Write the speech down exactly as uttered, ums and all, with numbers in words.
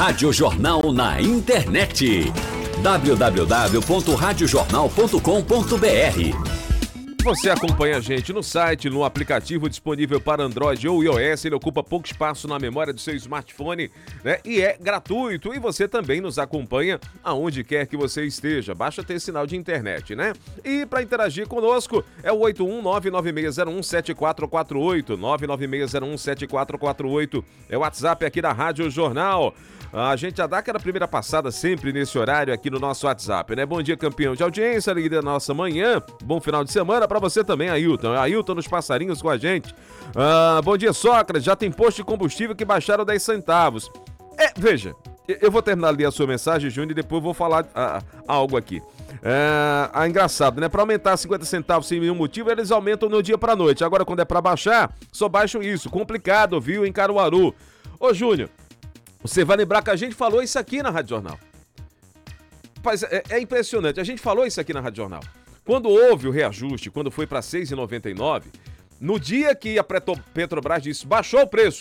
Rádio Jornal na internet. w w w ponto rádio jornal ponto com ponto b r. Você acompanha a gente no site, no aplicativo disponível para Android ou iOS. Ele ocupa pouco espaço na memória do seu smartphone, né? E é gratuito. E você também nos acompanha aonde quer que você esteja. Basta ter sinal de internet, né? E para interagir conosco é o oito um nove nove seis zero um sete quatro quatro oito. nove nove seis zero um sete quatro quatro oito. É o WhatsApp aqui da Rádio Jornal. A gente já dá aquela primeira passada sempre nesse horário aqui no nosso WhatsApp, né? Bom dia, campeão de audiência, líder da nossa manhã. Bom final de semana para você também, Ailton. Ailton nos passarinhos com a gente. Ah, bom dia, Sócrates. Já tem posto de combustível que baixaram dez centavos. É, veja, eu vou terminar ali a sua mensagem, Júnior, e depois vou falar ah, algo aqui. É, ah, engraçado, né? Para aumentar cinquenta centavos sem nenhum motivo, eles aumentam no dia para noite. Agora, quando é para baixar, só baixam isso. Complicado, viu, em Caruaru. Ô, Júnior, você vai lembrar que a gente falou isso aqui na Rádio Jornal. Rapaz, é, é impressionante. A gente falou isso aqui na Rádio Jornal. Quando houve o reajuste, quando foi para seis reais e noventa e nove centavos, no dia que a Petrobras disse, baixou o preço,